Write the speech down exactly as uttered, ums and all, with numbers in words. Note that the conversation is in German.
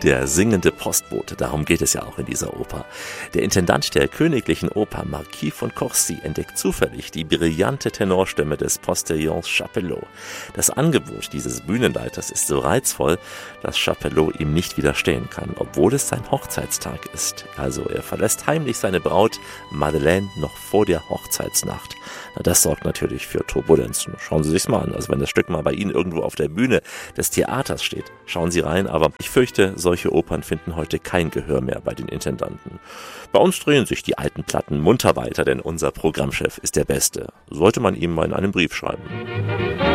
Der singende Postbote, darum geht es ja auch in dieser Oper. Der Intendant der Königlichen Oper, Marquis von Courcy, entdeckt zufällig die brillante Tenorstimme des Postillons Chapelot. Das Angebot dieses Bühnenleiters ist so reizvoll, dass Chapelot ihm nicht widerstehen kann, obwohl es sein Hochzeitstag ist. Also er verlässt heimlich seine Braut Madeleine noch vor der Hochzeitsnacht. Na, das sorgt natürlich für Turbulenzen. Schauen Sie sich's mal an. Also wenn das Stück mal bei Ihnen irgendwo auf der Bühne des Theaters steht, schauen Sie rein. Aber ich fürchte, solche Opern finden heute kein Gehör mehr bei den Intendanten. Bei uns drehen sich die alten Platten munter weiter, denn unser Programmchef ist der Beste. Sollte man ihm mal in einem Brief schreiben.